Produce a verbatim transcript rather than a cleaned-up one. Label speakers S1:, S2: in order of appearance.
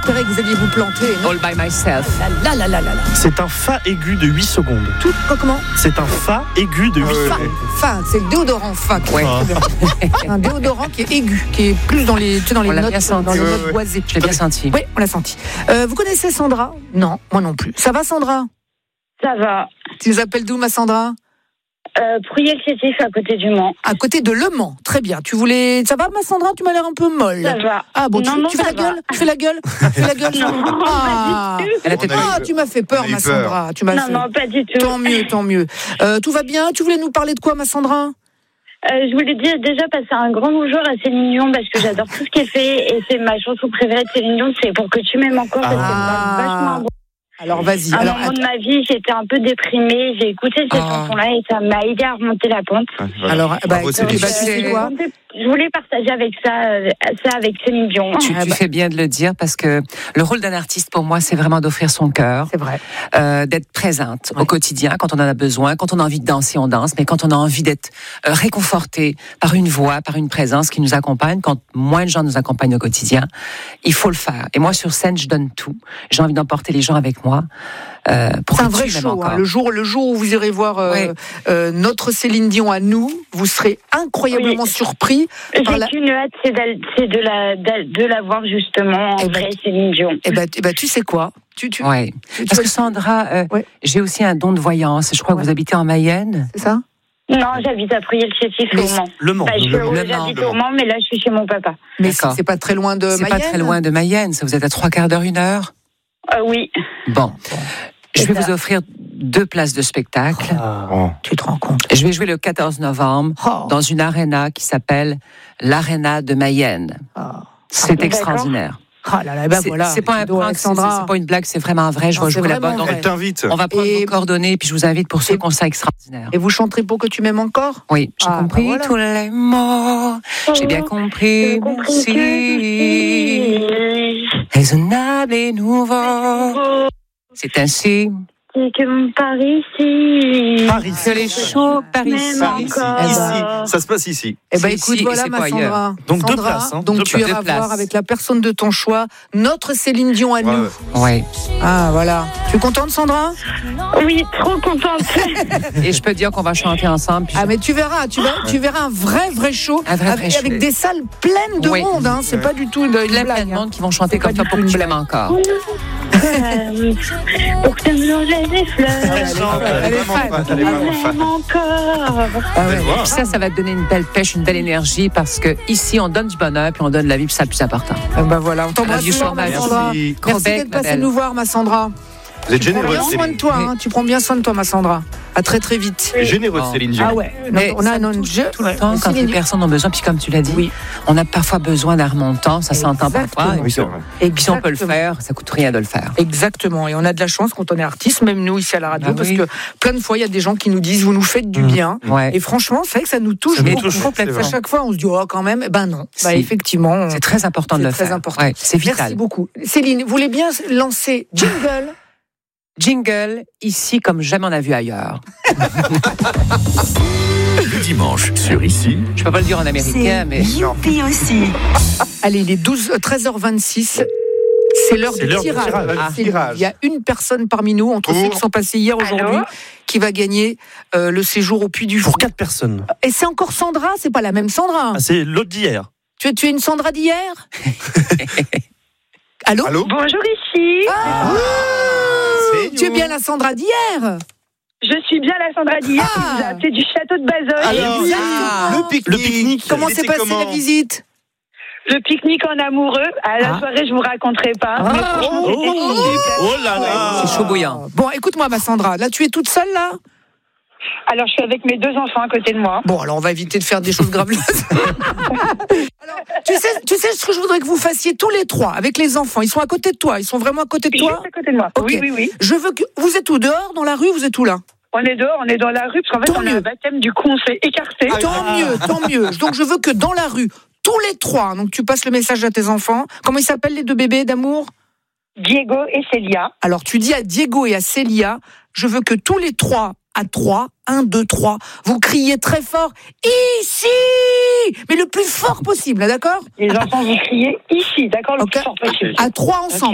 S1: j'espérais que vous alliez vous planter. Non.
S2: All by myself.
S1: Là, là, là, là, là.
S3: C'est un fa aigu de huit secondes.
S1: Tout, comment?
S3: C'est un fa aigu de huit
S1: Fa,
S3: secondes.
S1: fa, c'est le déodorant fa.
S2: Ouais.
S1: Un déodorant qui est aigu, qui est plus dans les, tu sais, dans les
S2: On l'a
S1: notes,
S2: bien senti.
S1: dans les
S2: Ouais,
S1: notes
S2: ouais.
S1: boisées.
S2: Je l'ai bien senti.
S1: Oui, on l'a senti. Euh, vous connaissez Sandra? Non, moi non plus. Ça va, Sandra?
S4: Ça va.
S1: Tu nous appelles d'où, ma Sandra?
S4: Euh, Prouillet-le-Chétif, à côté du Mans.
S1: À côté de Le Mans. Très bien. Tu voulais. Ça va, ma Sandra? Tu m'as l'air un peu molle.
S4: Ça va.
S1: Ah bon,
S4: Non,
S1: tu,
S4: non,
S1: tu fais
S4: ça
S1: la
S4: va.
S1: gueule? Tu fais la gueule? Tu fais la gueule?
S4: Non,
S1: Ah,
S4: pas du tout.
S2: Elle a peut-être
S1: ah, tu m'as fait peur,
S5: On a eu
S1: ma
S5: peur.
S1: Sandra. Tu m'as
S4: Non,
S1: fait...
S4: non, pas du tout.
S1: Tant mieux, tant mieux. Euh, tout va bien? Tu voulais nous parler de quoi, ma Sandra?
S4: Euh, je voulais dire déjà passer un grand bonjour à Céline Dion parce que j'adore tout ce qu'elle fait et c'est ma chanson préférée de Céline Dion, c'est Pour que tu m'aimes encore parce qu'elle
S1: Ah.
S4: parle vachement bon.
S1: Alors, vas-y.
S4: À un
S1: Alors,
S4: moment de ma vie, j'étais un peu déprimée, j'ai écouté cette
S2: Ah.
S4: chanson-là et ça m'a aidé à remonter la pente.
S5: Voilà.
S1: alors bah,
S5: Bravo,
S1: écoute,
S5: Céline.
S1: bah, tu sais quoi?
S4: Je voulais partager avec ça, euh, ça avec Céline Dion.
S2: Tu,
S1: Ah
S2: tu
S1: bah.
S2: fais bien de le dire parce que le rôle d'un artiste pour moi c'est vraiment d'offrir son cœur,
S1: C'est vrai.
S2: euh, d'être présente
S1: Ouais.
S2: au quotidien quand on en a besoin, quand on a envie de danser on danse, mais quand on a envie d'être euh, réconforté par une voix, par une présence qui nous accompagne, quand moins de gens nous accompagnent au quotidien, il faut le faire. Et moi sur scène je donne tout, j'ai envie d'emporter les gens avec moi. Euh, pour
S1: C'est un
S2: que
S1: vrai
S2: tu m'aimes
S1: show.
S2: encore.
S1: Hein. Le jour, le jour où vous irez voir euh,
S2: Ouais.
S1: euh, notre Céline Dion à nous, vous serez incroyablement
S4: Oui.
S1: surpris. par
S4: J'ai
S1: la-
S4: qu'une hâte, c'est, d'aller- c'est de, la, de la voir justement en
S1: Eh ben,
S4: vrai, Céline Dion.
S1: Eh ben, eh ben, tu sais quoi? Tu, tu,
S2: Ouais.
S1: tu-
S2: Parce
S1: tu-
S2: que Sandra, euh,
S1: Ouais.
S2: j'ai aussi un don de voyance. Je crois que
S1: Ouais.
S2: vous habitez en Mayenne.
S1: C'est ça?
S4: Non, j'habite à Prouillet-le-Chétif
S1: Mais
S4: au Mans.
S3: Le Mans.
S4: Bah, je,
S3: Le Mans.
S2: Le Mans,
S4: j'habite
S5: le
S4: au Mans, mais là, je suis chez mon papa.
S1: Mais
S2: D'accord.
S1: c'est, c'est pas très loin de
S2: C'est
S1: Mayenne.
S2: pas très loin de Mayenne. Ça vous êtes à trois quarts d'heure, une heure.
S4: Euh, oui.
S2: Bon. Je vais
S4: C'est ça.
S2: vous offrir deux places de spectacle.
S5: Oh.
S1: Tu te rends compte?
S2: Je vais jouer le quatorze novembre
S1: Oh.
S2: dans une aréna qui s'appelle l'Aréna de Mayenne.
S1: Ah.
S2: C'est
S4: D'accord.
S2: extraordinaire.
S1: Ah là là, ben
S2: c'est,
S1: voilà.
S2: c'est pas un
S1: Donc,
S2: prank, c'est,
S1: Alexandra.
S2: c'est pas une blague, c'est vraiment vrai. Je
S1: Non,
S2: vais
S1: c'est
S2: jouer là-bas.
S1: vraiment
S2: Donc,
S1: vrai.
S5: Elle t'invite.
S2: on va prendre
S1: Et-
S2: vos coordonnées, puis je vous invite pour ce
S1: Et-
S2: concert extraordinaire.
S1: Et vous chanterez Pour que tu m'aimes encore?
S2: Oui, j'ai
S1: Ah,
S2: compris
S1: bah voilà.
S2: tous les mots. J'ai bien compris.
S4: J'ai compris
S2: Merci.
S4: que
S2: Raisonnable et nouveau. C'est ainsi
S4: c'est que mon Paris ici.
S3: Paris.
S2: que les shows par ici.
S4: Même
S5: Ici,
S4: encore.
S5: ici. Ça se passe ici.
S1: Eh ben
S2: C'est
S1: écoute,
S2: ici et
S1: voilà
S2: c'est
S1: ma
S2: pas
S1: Sandra.
S2: ailleurs.
S3: Donc, deux
S1: Sandra,
S3: places, hein.
S1: Donc
S3: Deux
S1: tu
S3: places.
S1: iras
S2: Deux places.
S1: voir avec la personne de ton choix notre Céline Dion à
S5: Ouais,
S1: nous.
S5: ouais.
S2: Ouais.
S1: Ah voilà. Tu es contente, Sandra?
S4: Oui, trop contente.
S2: Et je peux dire qu'on va chanter ensemble. puis
S1: Ah mais tu verras, tu verras, tu verras un vrai vrai show
S2: Un vrai,
S1: avec,
S2: vrai
S1: avec
S2: show.
S1: des salles pleines de
S2: Oui.
S1: monde. Hein. C'est pas du tout de, une
S2: plein, plein
S1: blague.
S2: de
S1: hein.
S2: monde qui vont chanter comme
S1: pas
S2: toi
S1: du
S2: pour
S1: tout
S2: que
S1: une
S2: tu l'aimes
S1: blague.
S2: encore.
S4: Euh, Pour que tu me des fleurs.
S5: Elle chante, elle est
S1: Elle est
S5: vraiment
S1: fan.
S5: fan, elle est vraiment fan.
S4: Même encore.
S1: Ah ouais.
S5: Belle voix.
S2: Puis ça, ça va te donner une belle pêche, une belle énergie parce que ici, on donne du bonheur puis on donne la vie, puis c'est le plus important.
S1: Ah bah voilà, on t'embrasse
S2: du
S1: fort, ma
S2: chômage.
S1: Sandra.
S5: Merci.
S2: Gros
S1: Merci
S2: bec,
S1: d'être
S2: ma
S1: passée
S2: belle.
S1: nous voir, ma Sandra.
S5: Vous êtes
S1: Tu prends
S5: généreuse,
S1: bien soin de
S5: Céline.
S1: toi, hein. Tu prends bien soin de toi, ma Sandra. À très très vite.
S5: Généreuse,
S2: Oh.
S5: Céline Dion.
S1: Ah ouais.
S2: Mais
S1: on a
S2: ça
S1: un
S2: me touche
S1: jeu.
S2: tout le temps quand les personnes ont besoin. Puis comme tu l'as dit,
S1: Oui.
S2: on a parfois besoin d'un remontant, ça s'entend
S1: Exactement.
S2: parfois.
S5: Oui, c'est vrai.
S2: Et puis si on peut le
S1: Exactement.
S2: faire, ça coûte rien de le faire.
S1: Exactement. Et on a de la chance quand on est artiste, même nous ici à la radio,
S2: Ah
S1: parce
S2: oui.
S1: que plein de fois, il y a des gens qui nous disent, vous nous faites du
S3: Mmh.
S1: bien.
S2: Ouais.
S1: Et franchement, c'est vrai que ça nous touche
S3: Ça nous
S1: beaucoup.
S3: touche,
S1: Complètement.
S5: c'est
S1: À chaque fois, on se dit, oh, quand même. Eh ben non. Bah,
S2: Si.
S1: effectivement. on-
S2: C'est très important de
S1: C'est
S2: le
S1: très
S2: faire.
S1: important.
S2: Ouais, c'est vital.
S1: Merci beaucoup. Céline, vous voulez bien lancer Jingle?
S2: Jingle, ici comme jamais on a vu ailleurs.
S6: Le dimanche sur Ici,
S2: Je peux pas le dire en américain, mais
S7: Youpi aussi.
S1: Allez, il est douze, treize heures vingt-six. C'est l'heure
S3: C'est
S1: du
S3: l'heure du
S1: tirage.
S3: tirage.
S1: Ah,
S5: Le tirage.
S1: Il y a une personne parmi nous, entre
S5: Pour-
S1: ceux qui sont passés hier, aujourd'hui,
S4: Allô
S1: qui va gagner euh, le séjour au Puy du Fou.
S3: Pour quatre personnes.
S1: Et c'est encore Sandra, c'est pas la même Sandra.
S3: Ah, c'est l'autre d'hier.
S1: Tu es, tu es une Sandra d'hier? Allô?
S5: Allô?
S4: Bonjour ici.
S1: Ah,
S5: C'est
S1: tu es
S5: nous.
S1: bien la Sandra d'hier?
S4: Je suis bien la Sandra d'hier.
S1: Ah.
S4: Je vous ai appelé du château de Bazoches.
S5: Alors,
S1: Exactement.
S5: le pique-nique.
S3: Le pique-nique.
S1: Comment
S5: Il
S1: s'est
S5: était
S1: passée
S5: comment
S1: la visite?
S4: Le pique-nique en amoureux. À la
S1: Ah.
S4: soirée, je vous raconterai pas.
S1: Ah.
S4: Mais franchement,
S3: Oh,
S4: c'était
S3: oh,
S4: super.
S3: oh là là.
S2: c'est chaud bouillant.
S1: Bon, écoute-moi, ma Sandra. Là, tu es toute seule, là?
S4: Alors, je suis avec mes deux enfants à côté de moi.
S1: Bon, alors on va éviter de faire des choses graveleuses. Alors, tu sais, tu sais ce que je voudrais que vous fassiez tous les trois avec les enfants. Ils sont à côté de toi. Ils sont vraiment à côté de
S4: Juste
S1: toi.
S4: à côté de moi.
S1: Ok.
S4: Oui, oui, oui.
S1: Je veux que vous êtes où, dehors, dans la rue, vous êtes où là?
S4: On est dehors, on est dans la rue, parce qu'en fait,
S1: Tant
S4: on
S1: mieux.
S4: a un baptême, du coup, on s'est écarté.
S5: Ah,
S1: Tant mieux, tant mieux. Donc je veux que dans la rue, tous les trois. Donc tu passes le message à tes enfants. Comment ils s'appellent les deux bébés d'amour?
S4: Diego et Célia.
S1: Alors tu dis à Diego et à Célia, je veux que tous les trois à trois, un, deux, trois, vous criez très fort ici, mais le plus fort possible, d'accord?
S4: Les enfants, vous criez ici, d'accord, le
S1: Ok.
S4: plus fort possible.
S1: À trois ensemble.